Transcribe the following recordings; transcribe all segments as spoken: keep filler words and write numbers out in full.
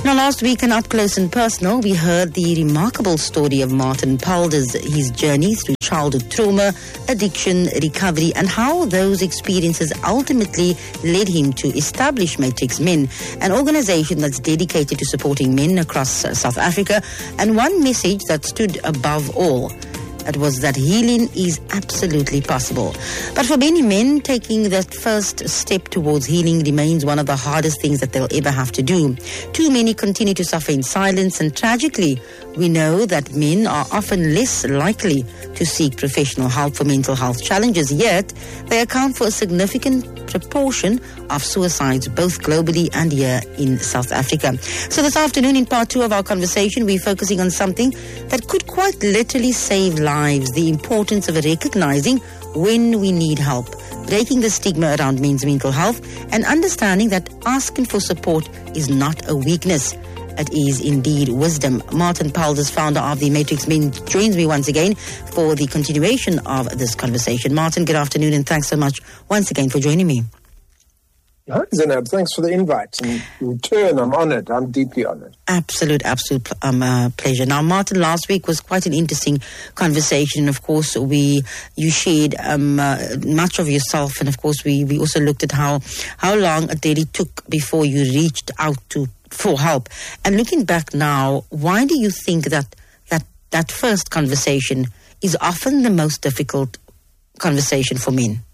Now, last week, and up close and personal, we heard the remarkable story of Martin Paulders, his journey through childhood trauma, addiction, recovery, and how those experiences ultimately led him to establish Matrix Men, an organization that's dedicated to supporting men across uh, South Africa, and one message that stood above all. It was that healing is absolutely possible. But for many men, taking that first step towards healing remains one of the hardest things that they'll ever have to do. Too many continue to suffer in silence, and tragically, we know that men are often less likely to seek professional help for mental health challenges, yet they account for a significant proportion of suicides, both globally and here in South Africa. So this afternoon, in part two of our conversation, we're focusing on something that could quite literally save lives, the importance of recognizing when we need help, breaking the stigma around men's mental health, and understanding that asking for support is not a weakness. It is indeed wisdom. Martin Paulders, founder of the Matrix Men, joins me once again for the continuation of this conversation. Martin, good afternoon, and thanks so much once again for joining me. Hi, Zainab. Thanks for the invite. And in return, I'm honored. I'm deeply honored. Absolute, absolute um, uh, pleasure. Now, Martin, last week was quite an interesting conversation. Of course, we you shared um, uh, much of yourself, and of course, we, we also looked at how how long it really took before you reached out to for help. And looking back now, why do you think that that that first conversation is often the most difficult conversation for men?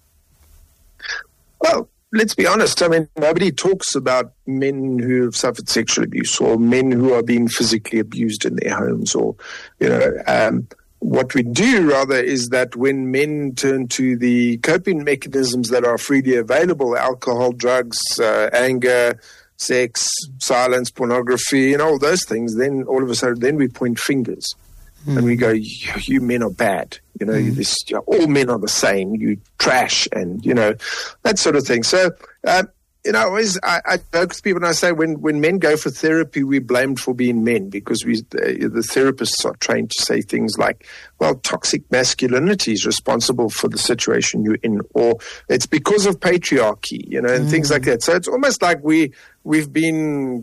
Well, let's be honest. I mean, nobody talks about men who have suffered sexual abuse or men who are being physically abused in their homes, or, you know, um, what we do rather is that when men turn to the coping mechanisms that are freely available, alcohol, drugs, uh, anger, sex, silence, pornography, and all those things, then all of a sudden, then we point fingers. Mm. And we go, you, you men are bad. You know, mm. this, you know, all men are the same. You trash, and, you know, that sort of thing. So, um, you know, always, I, I joke with people and I say when, when men go for therapy, we're blamed for being men because we, the, the therapists are trained to say things like, well, toxic masculinity is responsible for the situation you're in, or it's because of patriarchy, you know, and mm. things like that. So it's almost like we, we've been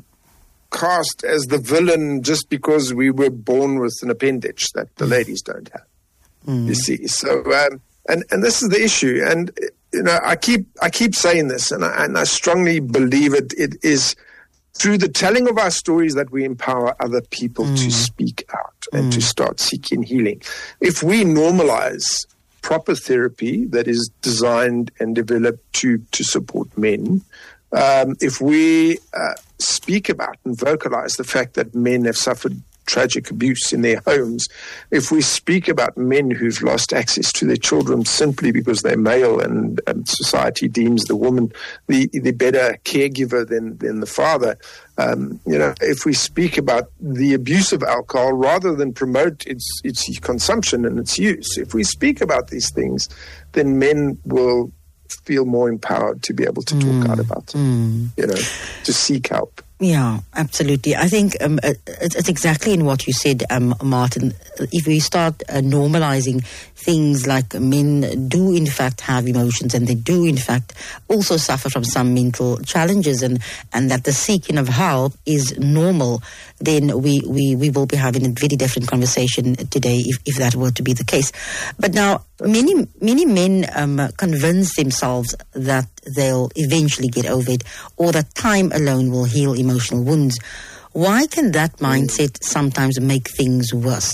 cast as the villain just because we were born with an appendage that the ladies don't have, mm. you see. So, um, and, and this is the issue. And, you know, I keep I keep saying this, and I, and I strongly believe it. It is through the telling of our stories that we empower other people mm. to speak out and mm. to start seeking healing. If we normalize proper therapy that is designed and developed to, to support men, um, if we uh, speak about and vocalize the fact that men have suffered tragic abuse in their homes, if we speak about men who've lost access to their children simply because they're male and, and society deems the woman the, the better caregiver than, than the father, um, you know, if we speak about the abuse of alcohol rather than promote its, its consumption and its use, if we speak about these things, then men will feel more empowered to be able to talk mm, out about it, mm. you know, to seek help. Yeah, absolutely. I think um, it's exactly in what you said, um, Martin. If we start uh, normalizing things like men do in fact have emotions and they do in fact also suffer from some mental challenges, and, and that the seeking of help is normal, then we, we, we will be having a very different conversation today if, if that were to be the case. But now, many many men um, convince themselves that they'll eventually get over it, or that time alone will heal emotional wounds. Why can that mindset sometimes make things worse?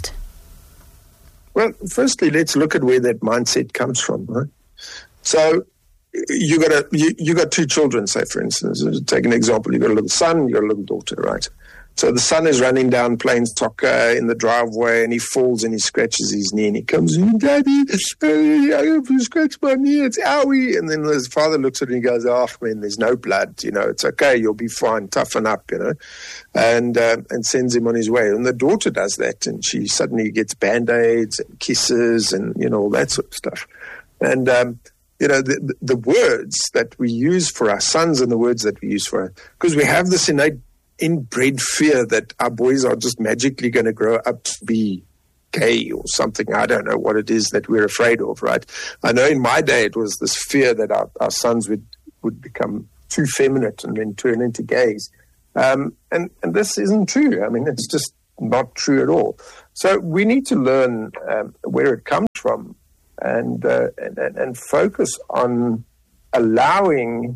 Well, firstly, let's look at where that mindset comes from, right? So you got a you, you got two children, say, for instance. Take an example. You got a little son, you got a little daughter, right? So the son is running down playing soccer in the driveway, and he falls and he scratches his knee, and he comes in, Daddy, I scratched my knee, it's owie. And then his father looks at him and he goes, oh, man, there's no blood, you know, it's okay, you'll be fine, toughen up, you know, and uh, and sends him on his way. And the daughter does that, and she suddenly gets Band-Aids and kisses and, you know, all that sort of stuff. And, um, you know, the, the words that we use for our sons and the words that we use for our, because we have this innate inbred fear that our boys are just magically going to grow up to be gay or something. I don't know what it is that we're afraid of, right? I know in my day it was this fear that our, our sons would, would become too feminine and then turn into gays. Um, and, and this isn't true. I mean, it's just not true at all. So we need to learn um, where it comes from and, uh, and, and focus on allowing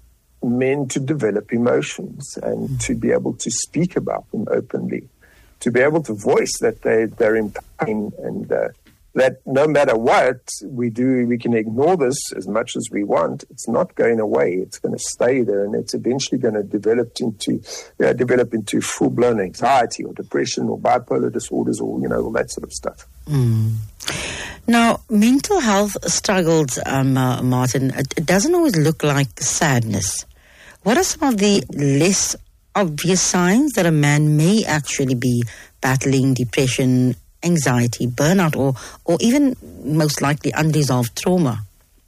men to develop emotions and to be able to speak about them openly, to be able to voice that they, they're in pain, and uh, that no matter what we do, we can ignore this as much as we want. It's not going away. It's going to stay there, and it's eventually going to develop into uh, develop into full-blown anxiety or depression or bipolar disorders or, you know, all that sort of stuff. Mm. Now, mental health struggles, um, uh, Martin, it, it doesn't always look like sadness. What are some of the less obvious signs that a man may actually be battling depression, anxiety, burnout, or or even most likely unresolved trauma?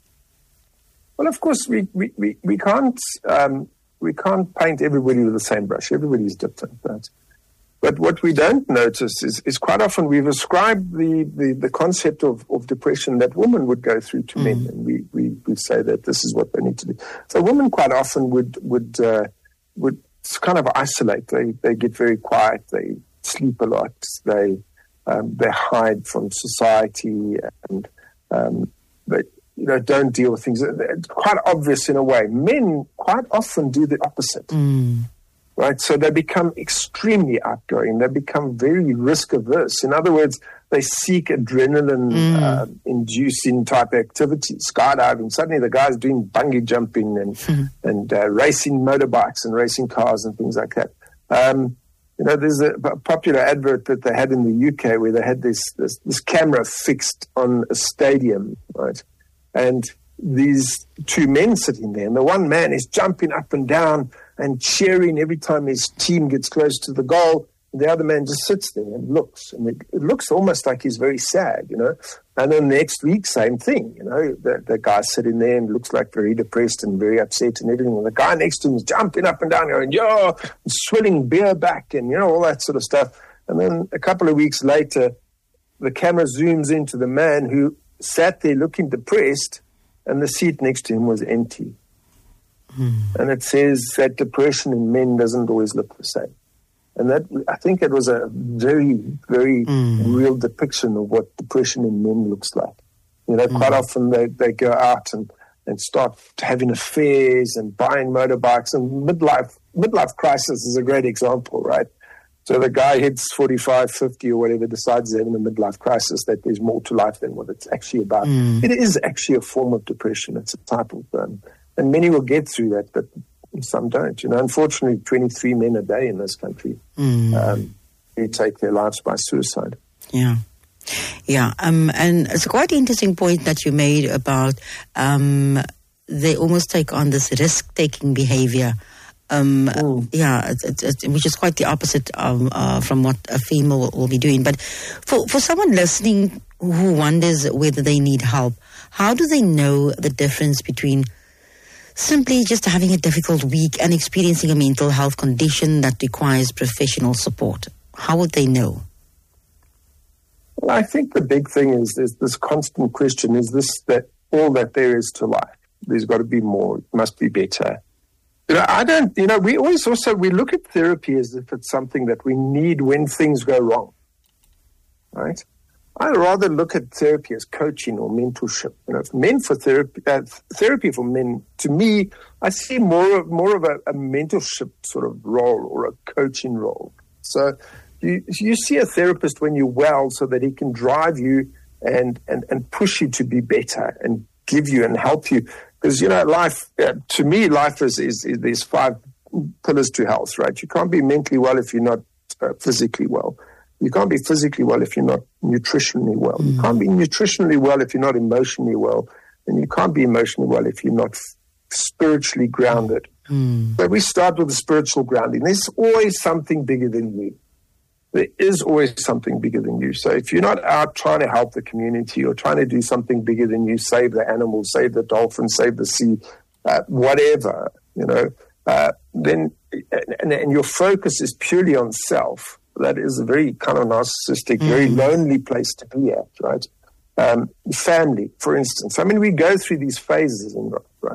Well, of course, we we, we, we can't um, we can't paint everybody with the same brush. Everybody's different, right? But what we don't notice is, is quite often we've ascribed the, the, the concept of, of depression that women would go through to mm. men, and we, we, we say that this is what they need to do. So women quite often would would uh, would kind of isolate. They they get very quiet. They sleep a lot. They um, they hide from society, and um, they you know don't deal with things. It's quite obvious in a way. Men quite often do the opposite. Mm. Right, so they become extremely outgoing. They become very risk averse. In other words, they seek adrenaline-inducing mm. uh, type activities, skydiving. Suddenly, the guy's doing bungee jumping and mm. and uh, racing motorbikes and racing cars and things like that. Um, you know, there's a, a popular advert that they had in the U K where they had this this, this camera fixed on a stadium, right, and these two men sitting there, and the one man is jumping up and down and cheering every time his team gets close to the goal. The other man just sits there and looks. And it, it looks almost like he's very sad, you know. And then next week, same thing, you know. The, the guy's sitting there and looks like very depressed and very upset and everything. And the guy next to him is jumping up and down going, yo, swilling beer back and, you know, all that sort of stuff. And then a couple of weeks later, the camera zooms into the man who sat there looking depressed, and the seat next to him was empty. Hmm. And it says that depression in men doesn't always look the same. And that, I think it was a very, very mm. real depiction of what depression in men looks like. You know, mm. quite often they, they go out and, and start having affairs and buying motorbikes, and midlife, midlife crisis is a great example, right? So the guy hits forty-five, fifty or whatever, decides he's having a midlife crisis, that there's more to life than what it's actually about. Mm. It is actually a form of depression. It's a type of, um, and many will get through that, but some don't. You know, unfortunately, twenty-three men a day in this country mm. um, who take their lives by suicide. Yeah. Yeah. Um, and it's a quite interesting point that you made about um, they almost take on this risk-taking behavior. Um, mm. Yeah, it, it, it, which is quite the opposite of, uh, from what a female will, will be doing. But for, for someone listening who wonders whether they need help, how do they know the difference between simply just having a difficult week and experiencing a mental health condition that requires professional support? How would they know? Well, I think the big thing is, is this constant question, is this that all that there is to life? There's got to be more. It must be better. You know, I don't, you know, we always also, we look at therapy as if it's something that we need when things go wrong, right? I rather look at therapy as coaching or mentorship. You know, men for therapy, uh, therapy for men, to me, I see more of, more of a, a mentorship sort of role or a coaching role. So you you see a therapist when you're well so that he can drive you and, and, and push you to be better and give you and help you. Because, you know, life, uh, to me, life is, is, is there's five pillars to health, right? You can't be mentally well if you're not uh, physically well. You can't be physically well if you're not nutritionally well. Mm. You can't be nutritionally well if you're not emotionally well. And you can't be emotionally well if you're not f- spiritually grounded. Mm. But we start with the spiritual grounding. There's always something bigger than you. There is always something bigger than you. So if you're not out trying to help the community or trying to do something bigger than you, save the animals, save the dolphins, save the sea, uh, whatever, you know, uh, then and, and your focus is purely on self, that is a very kind of narcissistic, mm-hmm. very lonely place to be at, right? Um, family, for instance. I mean, we go through these phases in life, right?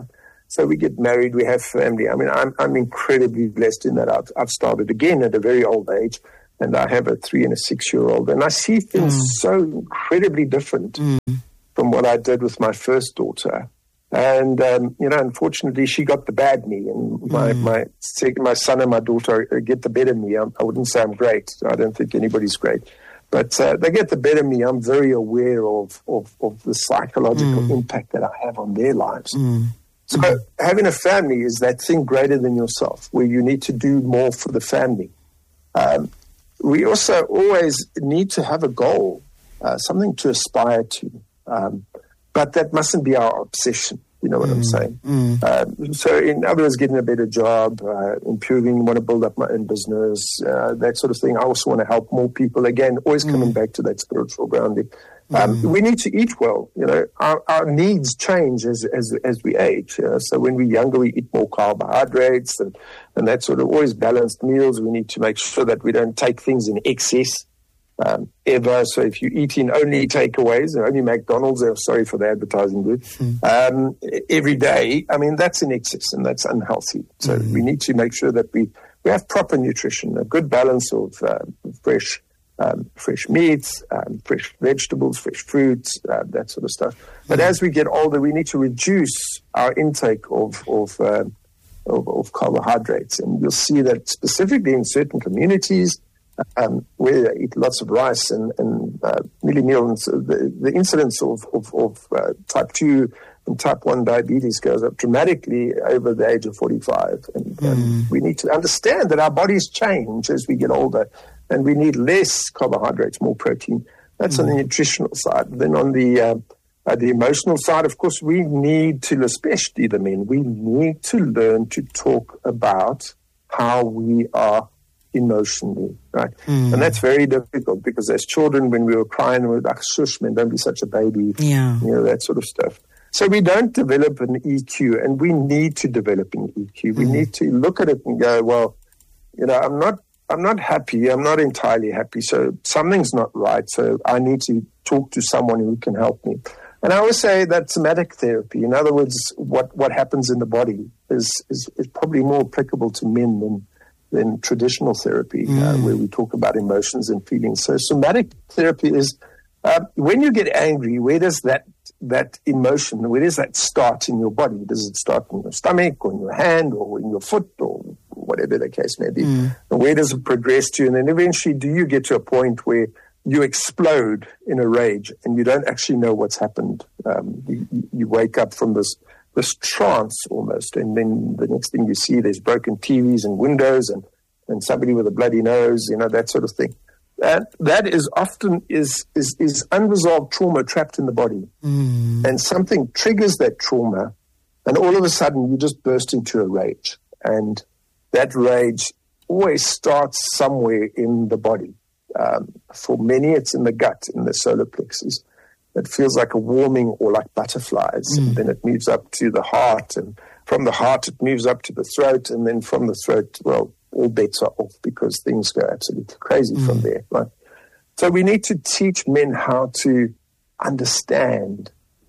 So we get married, we have family. I mean, I'm I'm incredibly blessed in that I've, I've started again at a very old age, and I have a three and a six-year-old, and I see things mm. so incredibly different mm. from what I did with my first daughter. And, um, you know, unfortunately, she got the bad me, and my, mm. my, my son and my daughter get the better me. I, I wouldn't say I'm great. I don't think anybody's great. But uh, they get the better me. I'm very aware of, of, of the psychological mm. impact that I have on their lives. Mm. So mm. having a family is that thing greater than yourself, where you need to do more for the family. Um, we also always need to have a goal, uh, something to aspire to. Um, but that mustn't be our obsession. You know what mm. I'm saying? Mm. Uh, so in other words, getting a better job, uh, improving, want to build up my own business, uh, that sort of thing. I also want to help more people. Again, always coming mm. back to that spiritual grounding. Um, mm. We need to eat well. You know, our, our needs change as as as we age. You know? So when we're younger, we eat more carbohydrates and, and that sort of always balanced meals. We need to make sure that we don't take things in excess. Um, ever. So if you're eating only takeaways and only McDonald's, I'm sorry for the advertising group, mm. um, every day, I mean, that's in excess and that's unhealthy. So mm. we need to make sure that we, we have proper nutrition, a good balance of uh, fresh um, fresh meats, um, fresh vegetables, fresh fruits, uh, that sort of stuff. But mm. as we get older, we need to reduce our intake of, of, uh, of, of carbohydrates. And you'll see that specifically in certain communities, Um, where they eat lots of rice and, and uh, mealy meals, the, the incidence of, of, of uh, type two and type one diabetes goes up dramatically over the age of forty-five. And, mm. and we need to understand that our bodies change as we get older, and we need less carbohydrates, more protein. That's mm. on the nutritional side. Then on the uh, uh, the emotional side, of course, we need to, especially the men, we need to learn to talk about how we are emotionally, right? Mm. And that's very difficult because as children, when we were crying, we were like, shush, man, don't be such a baby, yeah. you know, that sort of stuff. So we don't develop an E Q, and we need to develop an E Q. Mm. We need to look at it and go, well, you know, I'm not, I'm not happy. I'm not entirely happy. So something's not right. So I need to talk to someone who can help me. And I always say that somatic therapy, in other words, what, what happens in the body is, is, is probably more applicable to men than than traditional therapy, mm. uh, where we talk about emotions and feelings. So somatic therapy is uh, when you get angry, where does that that emotion, where does that start in your body? Does it start in your stomach or in your hand or in your foot or whatever the case may be? Mm. And where does it progress to? And then eventually do you get to a point where you explode in a rage and you don't actually know what's happened? Um, you, you wake up from this this trance almost, and then the next thing you see, there's broken T Vs and windows and, and somebody with a bloody nose, you know, that sort of thing. That that is often is is, is unresolved trauma trapped in the body. Mm. And something triggers that trauma, and all of a sudden you just burst into a rage. And that rage always starts somewhere in the body. Um, for many, it's in the gut, in the solar plexus. It feels like a warming or like butterflies. Mm. And then it moves up to the heart. And from the heart, it moves up to the throat. And then from the throat, well, all bets are off because things go absolutely crazy mm. from there. Right? So we need to teach men how to understand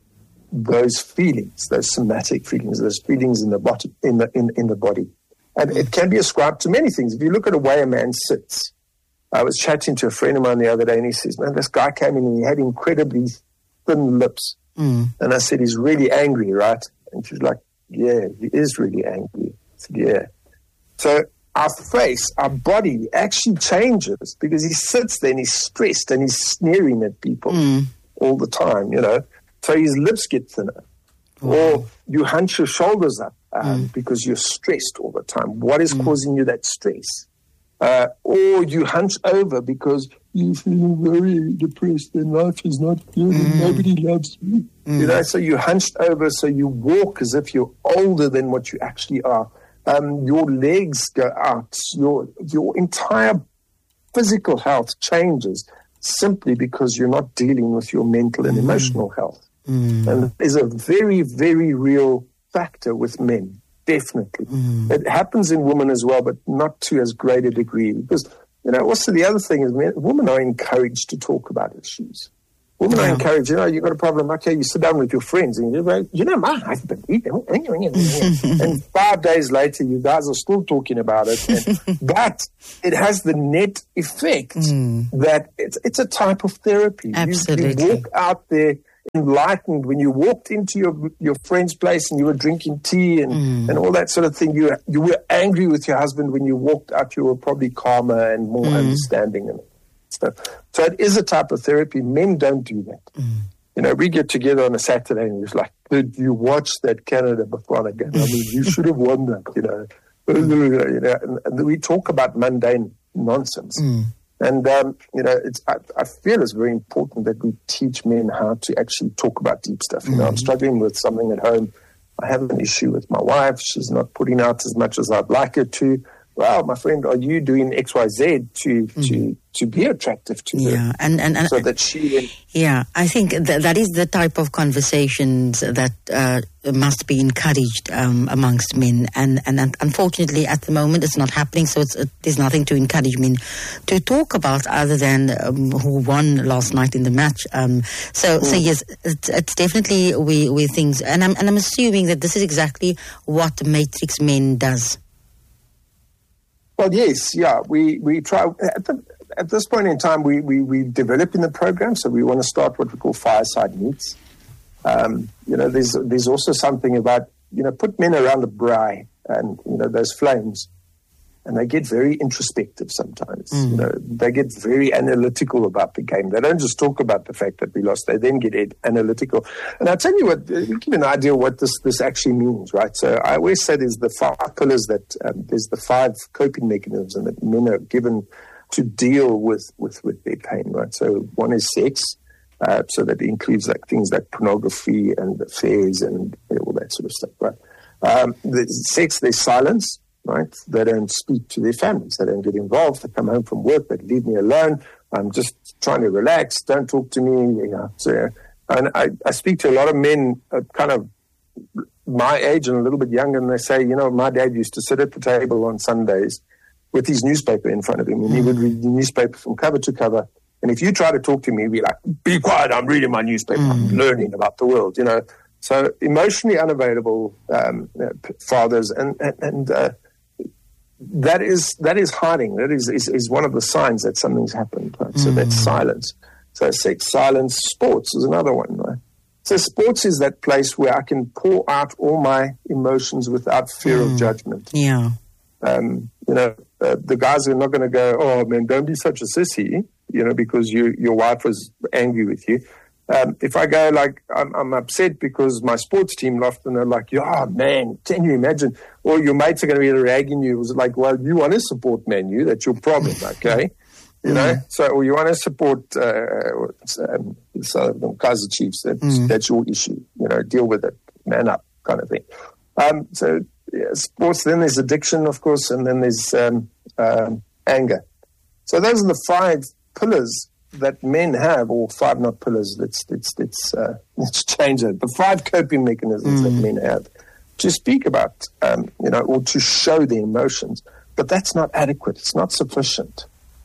those feelings, those somatic feelings, those feelings in the body, in the, in, in the body. And mm. it can be ascribed to many things. If you look at the way a man sits, I was chatting to a friend of mine the other day, and he says, man, this guy came in and he had incredibly thin lips. Mm. And I said, he's really angry, right? And she's like, yeah, he is really angry. I said, yeah. So our face, our body actually changes because he sits there and he's stressed and he's sneering at people mm. all the time, you know. So his lips get thinner. Mm. Or you hunch your shoulders up um, mm. because you're stressed all the time. What is mm. causing you that stress? Uh, or you hunch over because you feel very depressed and life is not good mm. and nobody loves you. Mm. You know, so you hunched over, so you walk as if you're older than what you actually are. Um, your legs go out. Your your entire physical health changes simply because you're not dealing with your mental and mm. emotional health. Mm. And there's a very, very real factor with men. Definitely. Mm. It happens in women as well, but not to as great a degree. Because, you know, also the other thing is men, women are encouraged to talk about issues. Women Yeah. are encouraged, you know, you've got a problem, okay, you sit down with your friends and you go, you know, my husband, he don't. And five days later, you guys are still talking about it. And, but it has the net effect Mm. that it's, it's a type of therapy. Absolutely. You, you walk out there enlightened. When you walked into your your friend's place and you were drinking tea and, Mm. and all that sort of thing, you, you were angry with your husband. When you walked out, you were probably calmer and more Mm. understanding and stuff. So it is a type of therapy. Men don't do that. Mm. You know, we get together on a Saturday and it's like, did you watch that Canada Botswana game? I mean, you should have won that, you know. You know, and, and we talk about mundane nonsense. Mm. And, um, you know, it's, I, I feel it's very important that we teach men how to actually talk about deep stuff. You know, I'm struggling with something at home. I have an issue with my wife. She's not putting out as much as I'd like her to. Well, my friend, are you doing X, Y, Z to mm. to to be attractive to yeah. her? And, and, and so that she... Yeah, I think that that is the type of conversations that uh, must be encouraged um, amongst men. And, and unfortunately, at the moment, it's not happening. So it's, it, there's nothing to encourage men to talk about other than um, who won last night in the match. Um, so, mm. so yes, it's, it's definitely we, we things. And I'm, and I'm assuming that this is exactly what Matrix Men does. Well, yes, yeah. We, we try... At, the, at this point in time, we, we, we're developing the program, so we want to start what we call fireside meets. Um, you know, there's there's also something about, you know, put men around a braai and, you know, those flames, and they get very introspective sometimes. Mm. You know, they get very analytical about the game. They don't just talk about the fact that we lost. They then get ed- analytical. And I'll tell you what, uh, give you an idea of what this, this actually means, right? So I always say there's the five pillars that, um, there's the five coping mechanisms that men are given to deal with, with, with their pain, right? So one is sex. Uh, so that includes like things like pornography and affairs and you know, all that sort of stuff, right? Um, the sex, there's silence. Right? They don't speak to their families. They don't get involved. They come home from work. They leave me alone. I'm just trying to relax. Don't talk to me. You know. So, and I, I speak to a lot of men, uh, kind of my age and a little bit younger, and they say, you know, my dad used to sit at the table on Sundays with his newspaper in front of him, and he would read the newspaper from cover to cover. And if you try to talk to me, he'd be like, "Be quiet! I'm reading my newspaper. Mm. I'm learning about the world." You know. So emotionally unavailable um, you know, fathers and and. and uh, That is that is hiding. That is, is is one of the signs that something's happened. Right? So mm. that's silence. So sex, silence, sports is another one. Right? So sports is that place where I can pour out all my emotions without fear mm. of judgment. Yeah. Um, you know, uh, the guys are not going to go, "Oh man, don't be such a sissy," you know, because you your wife was angry with you. Um, if I go like, I'm, I'm upset because my sports team lost, and they're like, yeah, man, can you imagine? Or your mates are going to be ragging you. It was like, well, you want to support Man U, that's your problem, okay? You know, mm. so, or you want to support uh, um, so the Kaizer Chiefs, that's, mm. that's your issue. You know, deal with it, man up, kind of thing. Um, so, yeah, sports, then there's addiction, of course, and then there's um, um, anger. So those are the five pillars that men have, or five not pillars. Let's let's let's uh, let's change it. The five coping mechanisms mm. that men have to speak about, um, you know, or to show their emotions. But that's not adequate. It's not sufficient.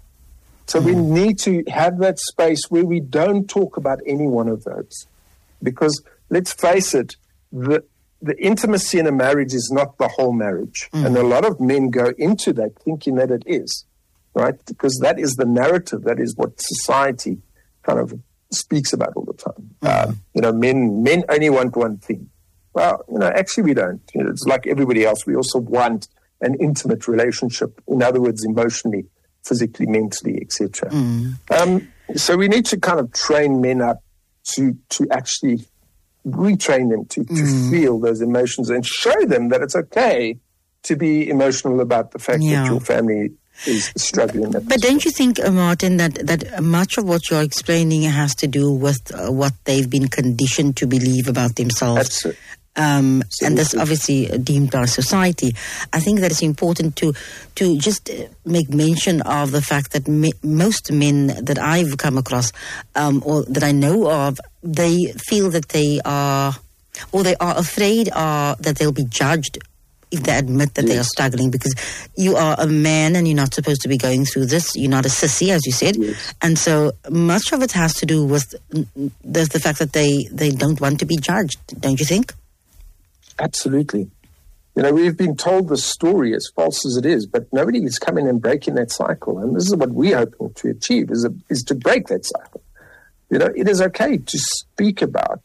So mm. we need to have that space where we don't talk about any one of those, because let's face it, the the intimacy in a marriage is not the whole marriage, mm. and a lot of men go into that thinking that it is. Right, because that is the narrative. That is what society kind of speaks about all the time. Mm-hmm. Um, you know, men men only want one thing. Well, you know, actually we don't. You know, it's like everybody else. We also want an intimate relationship. In other words, emotionally, physically, mentally, et cetera. Mm. Um, so we need to kind of train men up to to actually retrain them to, to mm. feel those emotions and show them that it's okay to be emotional about the fact yeah. that your family is struggling. But don't you think, uh, Martin, that, that much of what you're explaining has to do with uh, what they've been conditioned to believe about themselves? Absolutely. Um, and that's obviously deemed by society. I think that it's important to to just make mention of the fact that me, most men that I've come across, um, or that I know of, they feel that they are, or they are afraid uh, that they'll be judged if they admit that yes. they are struggling, because you are a man and you're not supposed to be going through this. You're not a sissy, as you said. Yes. And so much of it has to do with the, the fact that they, they don't want to be judged, don't you think? Absolutely. You know, we've been told the story, as false as it is, but nobody is coming and breaking that cycle. And this is what we're hoping to achieve, is, a, is to break that cycle. You know, it is okay to speak about